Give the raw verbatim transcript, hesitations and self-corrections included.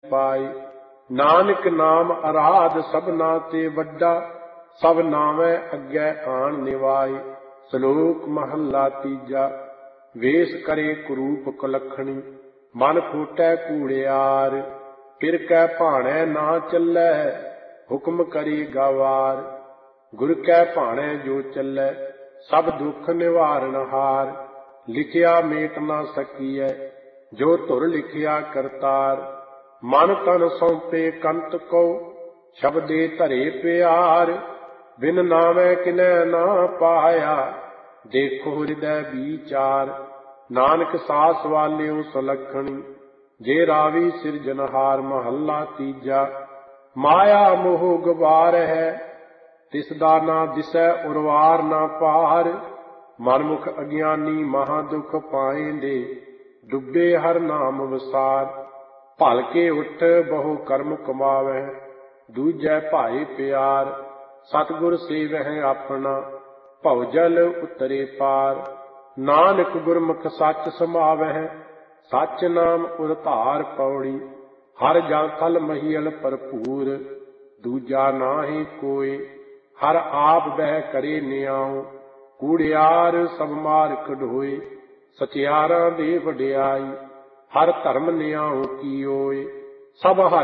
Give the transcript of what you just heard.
पाए। नानक नाम आराध सबना ते वड्डा, सब नामै अग्गै आन निवाए। श्लोक महला तीजा। वेश करे कुरूप कुलखणी, मन फूटै कूड़ियार। फिर कै भाणै ना चलै, हुक्म करे गवार। गुर कै भाणै जो चलै, सब दुख निवारण हार। लिखिया मेट ना सकीऐ, जो धुर लिखिया करतार। मन तन सौंपे कंत को, शब्दे धरे प्यार। बिन नामै किनै ना पाया, देखो हृदय विचार। नानक सास वालियो सुलखणी, जे रावी सिरजनहार। महला तीजा। माया मोह गवार है, तिसदा ना दिसै उरवार ना पार। मनमुख अज्ञानी महा दुख पाएंदे, डुबे हर नाम विसार। भलके उठ बहु कर्म कमावै, दूजै भाई प्यार। सतगुर सेवह अपना, भवजल उतरे पार। नानक गुरमुख सच समावह, सच नाम उरधार। पौड़ी। हर जल थल महीयल भरपूर, दूजा नाहि कोय। हर आप बह करे निआओ, कूड़ियार सब मार कढोए। सचियारां दे वडियाई, हर धर्म निआओ कीओए। सब हर